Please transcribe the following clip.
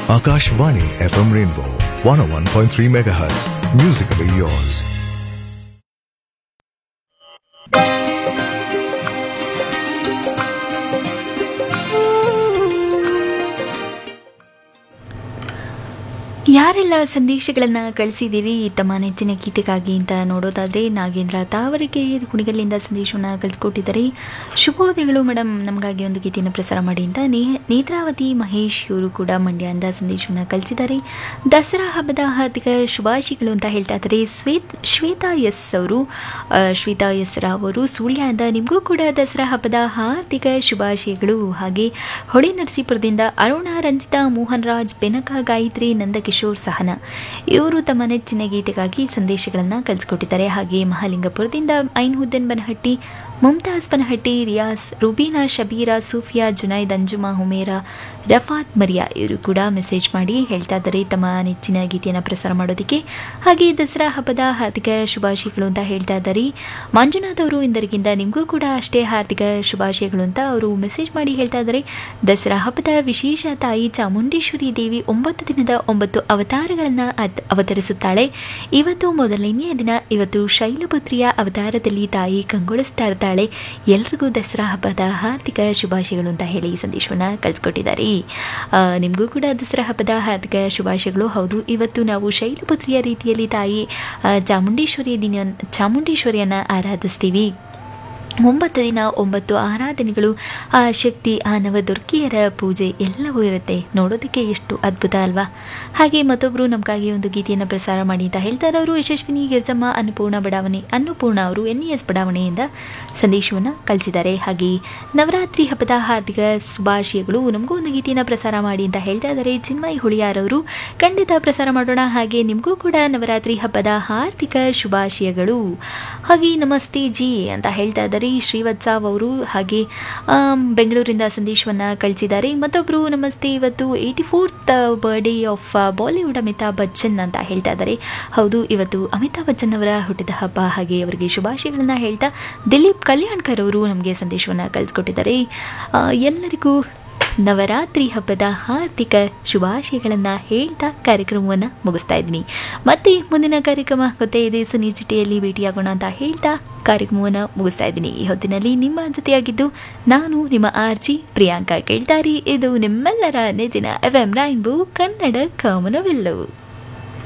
Akashvani FM Rainbow 101.3 MHz. Musically yours. ಯಾರೆಲ್ಲ ಸಂದೇಶಗಳನ್ನು ಕಳಿಸಿದ್ದೀರಿ ತಮ್ಮ ನೆಚ್ಚಿನ ಗೀತೆಗಾಗಿ ಅಂತ ನೋಡೋದಾದರೆ ನಾಗೇಂದ್ರ ತಾವರಿಗೆ ಕುಣಿಗಲ್ಲಿಂದ ಸಂದೇಶವನ್ನು ಕಳಿಸ್ಕೊಟ್ಟಿದ್ದಾರೆ. ಶುಭೋದಯಗಳು ಮೇಡಮ್, ನಮಗಾಗಿ ಒಂದು ಗೀತೆಯನ್ನು ಪ್ರಸಾರ ಮಾಡಿ ಅಂತ ನೇತ್ರಾವತಿ ಮಹೇಶ್ ಇವರು ಕೂಡ ಮಂಡ್ಯದಿಂದ ಸಂದೇಶವನ್ನು ಕಳಿಸಿದ್ದಾರೆ. ದಸರಾ ಹಬ್ಬದ ಹಾರ್ದಿಕ ಶುಭಾಶಯಗಳು ಅಂತ ಹೇಳ್ತಾ ಇದ್ದಾರೆ. ಶ್ವೇತಾ ಎಸ್ ರಾವ್ ಅವರು ಸುಳ್ಯದಿಂದ ನಿಮಗೂ ಕೂಡ ದಸರಾ ಹಬ್ಬದ ಹಾರ್ದಿಕ ಶುಭಾಶಯಗಳು. ಹಾಗೆ ಹೊಳೆ ನರಸೀಪುರದಿಂದ ಅರುಣ, ರಂಜಿತಾ, ಮೋಹನ್ ರಾಜ್, ಬೆನಕ, ಗಾಯತ್ರಿ, ನಂದಕಿಶೋರ್, ಸಹನ ಇವರು ತಮ್ಮ ನೆಚ್ಚಿನ ಗೀತೆಗಾಗಿ ಸಂದೇಶಗಳನ್ನು ಕಳಿಸ್ಕೊಟ್ಟಿದ್ದಾರೆ. ಹಾಗೆ ಮಹಾಲಿಂಗಪುರದಿಂದ ಐನ್ಹುದ್ದನ್ ಬನಹಟ್ಟಿ, ಮುಮ್ತಾಜ್ ಬನಹಟ್ಟಿ, ರಿಯಾಸ್, ರುಬೀನಾ, ಶಬೀರಾ, ಸೂಫಿಯಾ, ಜುನೈದ್, ಅಂಜುಮಾ, ಹುಮೇರಾ, ರಫಾತ್, ಮರಿಯಾ ಇವರು ಕೂಡ ಮೆಸೇಜ್ ಮಾಡಿ ಹೇಳ್ತಾ ಇದ್ದಾರೆ ತಮ್ಮ ನೆಚ್ಚಿನ ಗೀತೆಯನ್ನು ಪ್ರಸಾರ ಮಾಡೋದಕ್ಕೆ. ಹಾಗೆ ದಸರಾ ಹಬ್ಬದ ಹಾರ್ದಿಕ ಶುಭಾಶಯಗಳು ಅಂತ ಹೇಳ್ತಾ ಇದ್ದಾರೆ. ಮಂಜುನಾಥ್ ಅವರು ಇಂದರಿಗಿಂದ ನಿಮಗೂ ಕೂಡ ಅಷ್ಟೇ ಹಾರ್ದಿಕ ಶುಭಾಶಯಗಳು ಅಂತ ಅವರು ಮೆಸೇಜ್ ಮಾಡಿ ಹೇಳ್ತಾ ಇದ್ದಾರೆ. ದಸರಾ ಹಬ್ಬದ ವಿಶೇಷ ತಾಯಿ ಚಾಮುಂಡೇಶ್ವರಿ ದೇವಿ 9 ದಿನದ 9 ಅವತಾರಗಳನ್ನು ಅವತರಿಸುತ್ತಾಳೆ. ಇವತ್ತು ಮೊದಲನೆಯ ದಿನ. ಇವತ್ತು ಶೈಲಪುತ್ರಿಯ ಅವತಾರದಲ್ಲಿ ತಾಯಿ ಕಂಗೊಳಿಸ್ತಾ ಇರ್ತಾಳೆ. ಎಲ್ರಿಗೂ ದಸರಾ ಹಬ್ಬದ ಹಾರ್ದಿಕ ಶುಭಾಶಯಗಳು ಅಂತ ಹೇಳಿ ಸಂದೇಶವನ್ನು ಕಳಿಸ್ಕೊಟ್ಟಿದ್ದಾರೆ. ನಿಮಗೂ ಕೂಡ ದಸರಾ ಹಬ್ಬದ ಹಾರ್ದಿಕ ಶುಭಾಶಯಗಳು. ಹೌದು, ಇವತ್ತು ನಾವು ಶೈಲಪುತ್ರಿಯ ರೀತಿಯಲ್ಲಿ ತಾಯಿ ಚಾಮುಂಡೇಶ್ವರಿಯನ್ನು ಆರಾಧಿಸ್ತೀವಿ. 9 ದಿನ 9 ಆರಾಧನೆಗಳು, ಆ ಶಕ್ತಿ, ಆ ನವದುರ್ಗಿಯರ ಪೂಜೆ ಎಲ್ಲವೂ ಇರುತ್ತೆ. ನೋಡೋದಕ್ಕೆ ಎಷ್ಟು ಅದ್ಭುತ ಅಲ್ವಾ? ಹಾಗೆ ಮತ್ತೊಬ್ಬರು ನಮಗಾಗಿ ಒಂದು ಗೀತೆಯನ್ನು ಪ್ರಸಾರ ಮಾಡಿ ಅಂತ ಹೇಳ್ತಾರೆ. ಅವರು ಯಶಸ್ವಿನಿ ಗಿರ್ಜಮ್ಮ ಅನ್ನಪೂರ್ಣ ಅವರು NES ಬಡಾವಣೆಯಿಂದ ಸಂದೇಶವನ್ನು ಕಳಿಸಿದ್ದಾರೆ. ಹಾಗೆ ನವರಾತ್ರಿ ಹಬ್ಬದ ಹಾರ್ದಿಕ ಶುಭಾಶಯಗಳು, ನಮಗೂ ಒಂದು ಗೀತೆಯನ್ನು ಪ್ರಸಾರ ಮಾಡಿ ಅಂತ ಹೇಳ್ತಾ ಇದ್ದಾರೆ. ಚಿನ್ಮಯ್ ಹುಳಿಯಾರ್ ಅವರು ಖಂಡಿತ ಪ್ರಸಾರ ಮಾಡೋಣ. ಹಾಗೆ ನಿಮಗೂ ಕೂಡ ನವರಾತ್ರಿ ಹಬ್ಬದ ಹಾರ್ದಿಕ ಶುಭಾಶಯಗಳು. ಹಾಗೆ ನಮಸ್ತೆ ಜಿ ಅಂತ ಹೇಳ್ತಾ ಇದ್ದಾರೆ ಶ್ರೀವತ್ಸಾವ್ ಅವರು. ಹಾಗೆ ಬೆಂಗಳೂರಿಂದ ಸಂದೇಶವನ್ನು ಕಳಿಸಿದ್ದಾರೆ. ಮತ್ತೊಬ್ಬರು ನಮಸ್ತೆ, ಇವತ್ತು 84th birthday of Bollywood Amitabh Bachchan ಅಂತ ಹೇಳ್ತಾ ಇದ್ದಾರೆ. ಹೌದು, ಇವತ್ತು ಅಮಿತಾಬ್ ಬಚ್ಚನ್ ಅವರ ಹುಟ್ಟಿದ ಹಬ್ಬ. ಹಾಗೆ ಅವರಿಗೆ ಶುಭಾಶಯಗಳನ್ನು ಹೇಳ್ತಾ ದಿಲೀಪ್ ಕಲ್ಯಾಣ್ಕರ್ ಅವರು ನಮಗೆ ಸಂದೇಶವನ್ನು ಕಳಿಸ್ಕೊಟ್ಟಿದ್ದಾರೆ. ಎಲ್ಲರಿಗೂ ನವರಾತ್ರಿ ಹಬ್ಬದ ಹಾರ್ದಿಕ ಶುಭಾಶಯಗಳನ್ನು ಹೇಳ್ತಾ ಕಾರ್ಯಕ್ರಮವನ್ನು ಮುಗಿಸ್ತಾ ಇದ್ದೀನಿ. ಮತ್ತೆ ಮುಂದಿನ ಕಾರ್ಯಕ್ರಮ ಗೊತ್ತೇ ಇದೆ, ಸುನಿ ಚಿಟಿಯಲ್ಲಿ ಭೇಟಿಯಾಗೋಣ ಅಂತ ಹೇಳ್ತಾ ಕಾರ್ಯಕ್ರಮವನ್ನು ಮುಗಿಸ್ತಾ ಇದ್ದೀನಿ. ಈ ಹೊತ್ತಿನಲ್ಲಿ ನಿಮ್ಮ ಜೊತೆಯಾಗಿದ್ದು ನಾನು ನಿಮ್ಮ RG ಪ್ರಿಯಾಂಕಾ. ಕೇಳ್ತಾರಿ, ಇದು ನಿಮ್ಮೆಲ್ಲರ ನೆಚ್ಚಿನ FM ರೈನ್ಬೋ ಕನ್ನಡ ಕಾಮನವೆಲ್ಲವು.